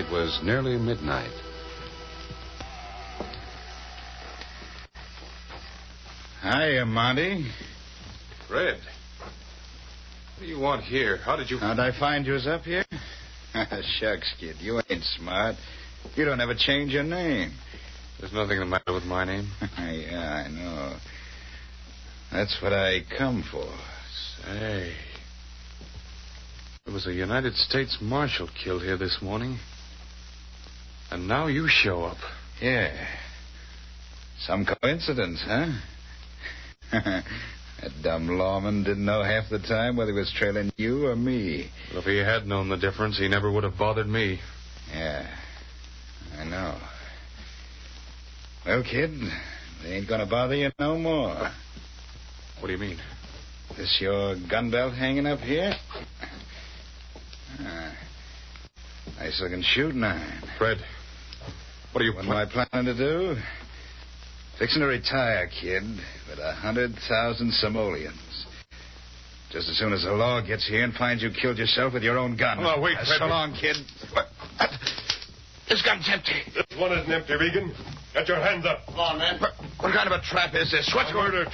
It was nearly midnight. Hiya, Monty. Fred, what do you want here? How did you... How'd I find you up here? Shucks, kid, you ain't smart. You don't ever change your name. There's nothing the matter with my name. Yeah, I know. That's what I come for. Say, there was a United States Marshal killed here this morning. And now you show up. Yeah. Some coincidence, huh? That dumb lawman didn't know half the time whether he was trailing you or me. Well, if he had known the difference, he never would have bothered me. Yeah, I know. Well, kid, they ain't gonna bother you no more. What do you mean? This your gun belt hanging up here? Nice looking shooting iron. Fred, what are you... What am I planning to do? Fixing to retire, kid, with 100,000 simoleons. Just as soon as the law gets here and finds you killed yourself with your own gun. Oh, wait, Fred. So long, kid. This gun's empty. This one isn't empty, Regan. Get your hands up. Come on, man. What kind of a trap is this? What's going on?